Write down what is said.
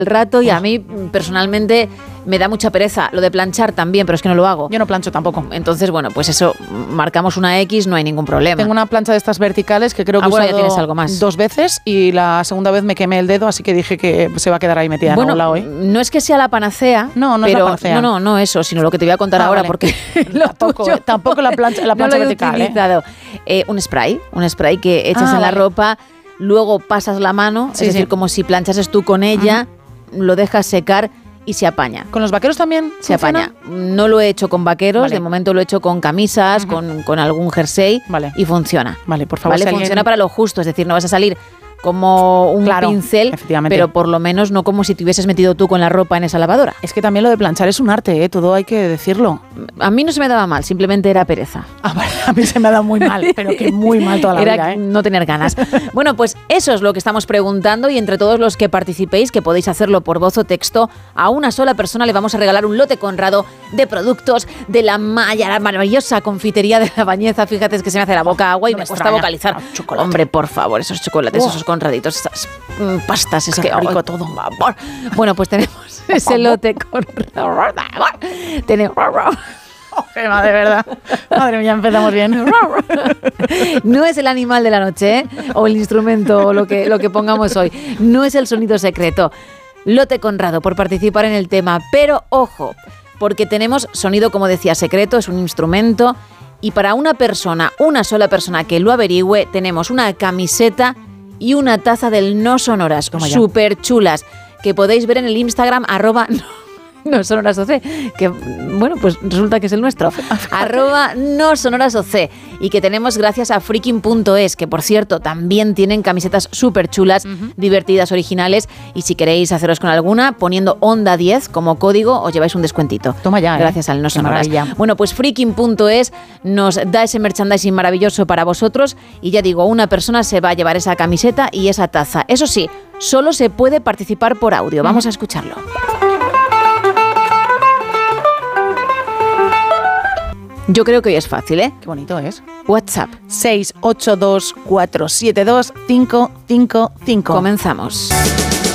el rato y a mí personalmente me da mucha pereza. Lo de planchar también, pero es que no lo hago. Yo no plancho tampoco. Entonces, bueno, pues eso, marcamos una X, no hay ningún problema. Tengo una plancha de estas verticales que creo que he bueno, usado ya tienes algo más. 2 veces y la segunda vez me quemé el dedo, así que dije que se va a quedar ahí metida en algún lado, ¿eh? No es que sea la panacea, no es pero la panacea. No eso, sino lo que te voy a contar ahora, vale. porque tampoco la plancha no lo he vertical, utilizado. Un spray que echas en la ropa, luego pasas la mano, es decir, como si planchases tú con ella, lo dejas secar y se apaña. ¿Con los vaqueros también se apaña? No lo he hecho con vaqueros, de momento lo he hecho con camisas, con algún jersey y funciona. Vale, por favor. ¿Vale? Funciona para lo justo, es decir, no vas a salir como un pincel, pero por lo menos no como si te hubieses metido tú con la ropa en esa lavadora. Es que también lo de planchar es un arte, todo hay que decirlo. A mí no se me daba mal, simplemente era pereza. Vale, a mí se me ha dado muy mal, pero que muy mal toda la vida, no tener ganas. Bueno, pues eso es lo que estamos preguntando y entre todos los que participéis, que podéis hacerlo por voz o texto, a una sola persona le vamos a regalar un lote Conrado de productos de la maravillosa confitería de La Bañeza. Fíjate, es que se me hace la boca agua y me cuesta vocalizar. Hombre, por favor, esos chocolates, esos Conraditos, esas pastas, es que rico todo. Bueno, pues tenemos ese lote Conrado. Tenemos... Gema, de verdad. Madre mía, empezamos bien. No es el animal de la noche, ¿eh? O el instrumento, o lo que pongamos hoy. No es el sonido secreto. Lote Conrado por participar en el tema. Pero ojo, porque tenemos sonido, como decía, secreto, es un instrumento. Y para una sola persona que lo averigüe, tenemos una camiseta y una taza del No Sonoras, súper chulas, que podéis ver en el Instagram, @NoSonorasOC, que bueno, pues resulta que es el nuestro, @NoSonorasOC, y que tenemos gracias a Freaking.es, que por cierto también tienen camisetas súper chulas, divertidas, originales, y si queréis haceros con alguna, poniendo Onda 10 como código, os lleváis un descuentito. Toma ya, gracias al No Sonoras. Bueno, pues Freaking.es nos da ese merchandising maravilloso para vosotros, y ya digo, una persona se va a llevar esa camiseta y esa taza. Eso sí, solo se puede participar por audio. Vamos a escucharlo. Yo creo que hoy es fácil, ¿eh? Qué bonito es. WhatsApp 682472555. Comenzamos.